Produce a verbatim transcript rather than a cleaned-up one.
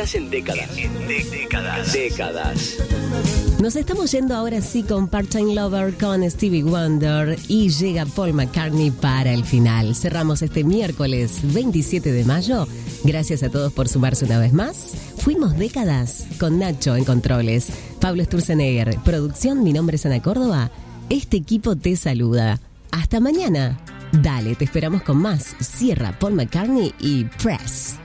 Estás en décadas. En décadas. Décadas. Nos estamos yendo ahora sí con Part-Time Lover con Stevie Wonder y llega Paul McCartney para el final. Cerramos este miércoles veintisiete de mayo. Gracias a todos por sumarse una vez más. Fuimos décadas con Nacho en controles. Pablo Sturzenegger, producción. Mi nombre es Ana Córdoba. Este equipo te saluda. Hasta mañana. Dale, te esperamos con más. Cierra Paul McCartney y Press.